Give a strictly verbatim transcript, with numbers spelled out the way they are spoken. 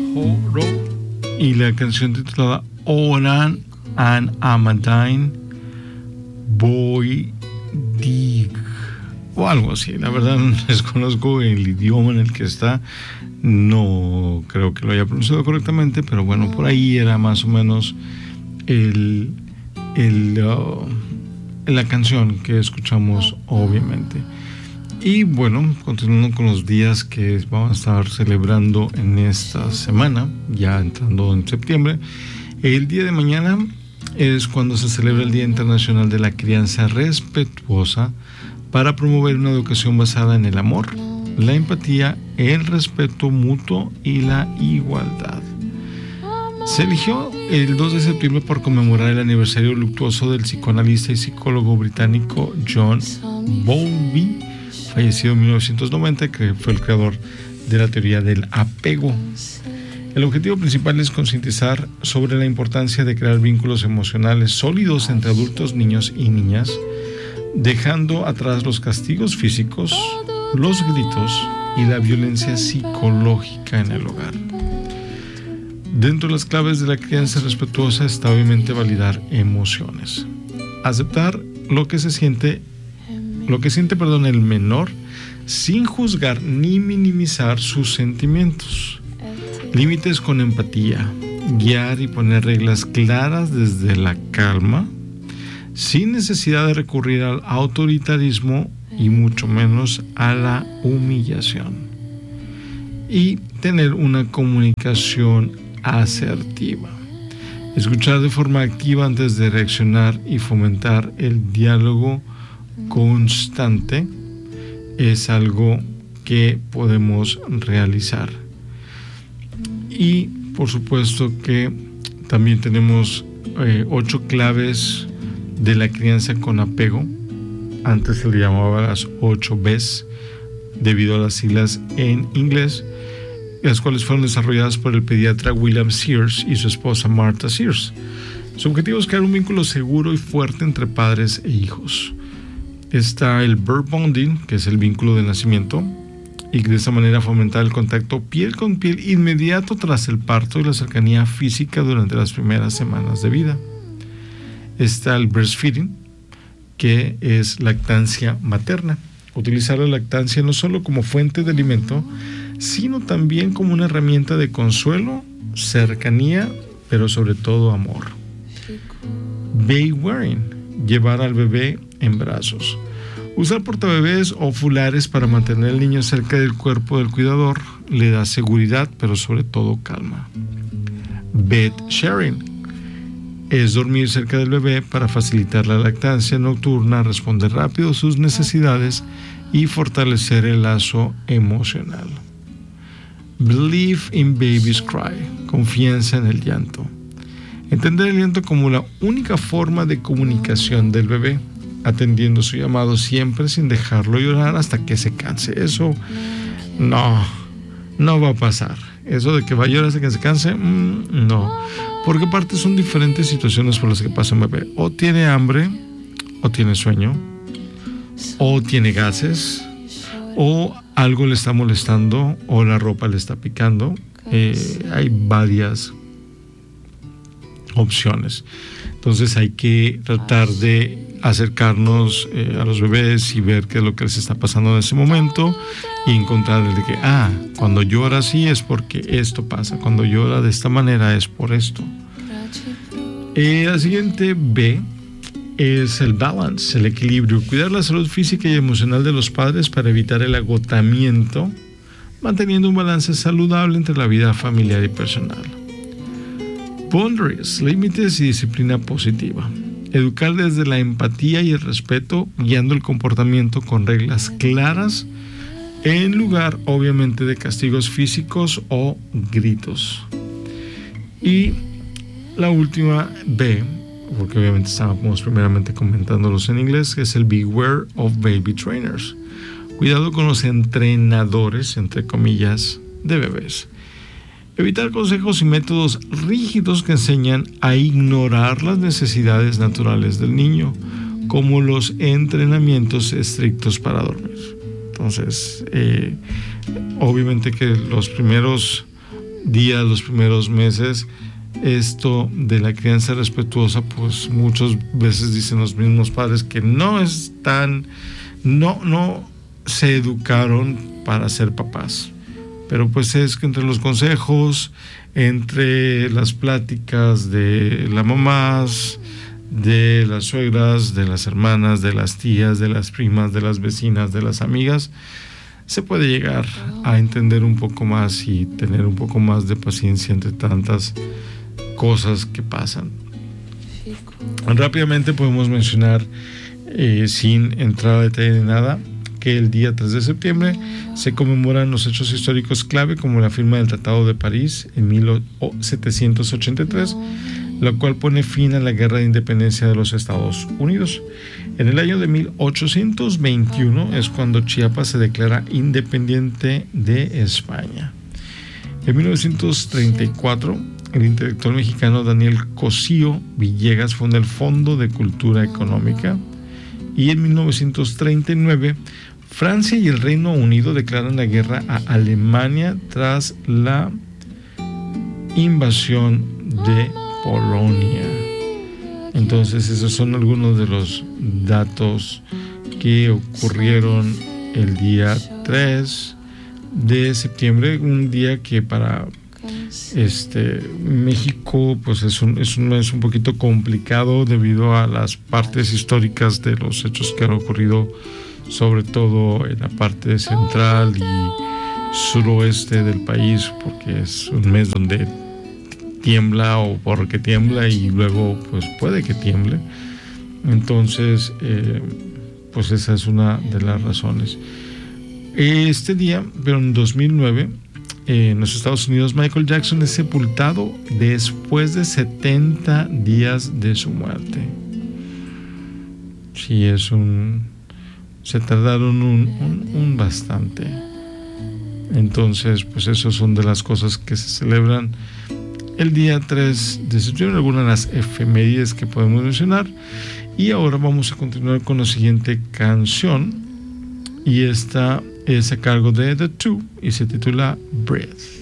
Horo y la canción titulada Oran and Amadine Boy Dig o algo así. La verdad no desconozco el idioma en el que está, no creo que lo haya pronunciado correctamente, pero bueno, por ahí era más o menos el, el, uh, la canción que escuchamos, obviamente. Y bueno, continuando con los días que vamos a estar celebrando en esta semana, ya entrando en septiembre, el día de mañana es cuando se celebra el Día Internacional de la Crianza Respetuosa, para promover una educación basada en el amor, la empatía, el respeto mutuo y la igualdad. Se eligió el dos de septiembre por conmemorar el aniversario luctuoso del psicoanalista y psicólogo británico John Bowlby, fallecido en mil novecientos noventa, que fue el creador de la teoría del apego. El objetivo principal es concientizar sobre la importancia de crear vínculos emocionales sólidos entre adultos, niños y niñas, dejando atrás los castigos físicos, los gritos y la violencia psicológica en el hogar. Dentro de las claves de la crianza respetuosa está obviamente validar emociones, aceptar lo que se siente, lo que siente, perdón, el menor, sin juzgar ni minimizar sus sentimientos. Límites con empatía, guiar y poner reglas claras desde la calma, sin necesidad de recurrir al autoritarismo y mucho menos a la humillación. Y tener una comunicación asertiva. Escuchar de forma activa antes de reaccionar y fomentar el diálogo constante es algo que podemos realizar. Y por supuesto que también tenemos eh, ocho claves de la crianza con apego. Antes se le llamaba las ocho B's debido a las siglas en inglés, las cuales fueron desarrolladas por el pediatra William Sears y su esposa Martha Sears. Su objetivo es crear un vínculo seguro y fuerte entre padres e hijos. Está el birth bonding, que es el vínculo de nacimiento, y de esa manera fomentar el contacto piel con piel inmediato tras el parto y la cercanía física durante las primeras semanas de vida. Está el breastfeeding, que es lactancia materna. Utilizar la lactancia no solo como fuente de alimento, sino también como una herramienta de consuelo, cercanía, pero sobre todo amor. Baby wearing, llevar al bebé en brazos. Usar portabebés o fulares para mantener al niño cerca del cuerpo del cuidador le da seguridad, pero sobre todo calma. Bed sharing es dormir cerca del bebé para facilitar la lactancia nocturna, responder rápido a sus necesidades y fortalecer el lazo emocional. Believe in baby's cry, confianza en el llanto. Entender el llanto como la única forma de comunicación del bebé, atendiendo su llamado siempre sin dejarlo llorar hasta que se canse. Eso no, no va a pasar. Eso de que va a llorar hasta que se canse, mmm, no. Porque aparte son diferentes situaciones por las que pasa un bebé. O tiene hambre, o tiene sueño, o tiene gases, o algo le está molestando, o la ropa le está picando. Eh, hay varias opciones. Entonces hay que tratar de acercarnos eh, a los bebés y ver qué es lo que les está pasando en ese momento y encontrar de que, ah, cuando llora así es porque esto pasa, cuando llora de esta manera es por esto. Eh, la siguiente B es el balance, el equilibrio, cuidar la salud física y emocional de los padres para evitar el agotamiento, manteniendo un balance saludable entre la vida familiar y personal. Boundaries, límites y disciplina positiva. Educar desde la empatía y el respeto, guiando el comportamiento con reglas claras, en lugar, obviamente, de castigos físicos o gritos. Y la última B, porque obviamente estábamos primeramente comentándolos en inglés, es el Beware of Baby Trainers. Cuidado con los entrenadores, entre comillas, de bebés. Evitar consejos y métodos rígidos que enseñan a ignorar las necesidades naturales del niño, como los entrenamientos estrictos para dormir. Entonces, eh, obviamente que los primeros día, los primeros meses, esto de la crianza respetuosa, pues muchas veces dicen los mismos padres que no están, no, no se educaron para ser papás. Pero pues es que entre los consejos, entre las pláticas de las mamás, de las suegras, de las hermanas, de las tías, de las primas, de las vecinas, de las amigas, se puede llegar a entender un poco más y tener un poco más de paciencia entre tantas cosas que pasan. Rápidamente podemos mencionar, eh, sin entrar a detalle de nada, que el día tres de septiembre se conmemoran los hechos históricos clave, como la firma del Tratado de París en mil setecientos ochenta y tres, la cual pone fin a la Guerra de Independencia de los Estados Unidos. En el año de mil ochocientos veintiuno es cuando Chiapas se declara independiente de España. En mil novecientos treinta y cuatro, el intelectual mexicano Daniel Cosío Villegas funda el Fondo de Cultura Económica. Y en mil novecientos treinta y nueve, Francia y el Reino Unido declaran la guerra a Alemania tras la invasión de Polonia. Entonces, esos son algunos de los datos que ocurrieron el día tres de septiembre, un día que para este México pues es un, es un mes un poquito complicado debido a las partes históricas de los hechos que han ocurrido, sobre todo en la parte central y suroeste del país, porque es un mes donde tiembla o porque tiembla y luego pues puede que tiemble. Entonces eh, pues esa es una de las razones. Este día, pero en dos mil nueve, eh, en los Estados Unidos, Michael Jackson es sepultado después de setenta días de su muerte. Sí, es un... se tardaron un, un, un bastante. Entonces, pues esas son de las cosas que se celebran el día tres de septiembre, algunas de las efemérides que podemos mencionar. Y ahora vamos a continuar con la siguiente canción, y esta es a cargo de The Two y se titula Breath.